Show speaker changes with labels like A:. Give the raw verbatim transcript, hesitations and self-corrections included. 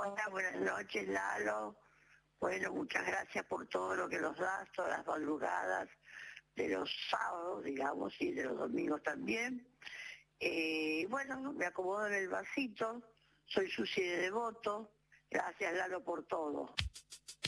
A: Hola, buenas noches, Lalo. Bueno, muchas gracias por todo lo que nos das, todas las madrugadas, de los sábados, digamos, y de los domingos también. Eh, bueno, me acomodo en el vasito, soy Susi de Devoto. Gracias, Lalo, por todo.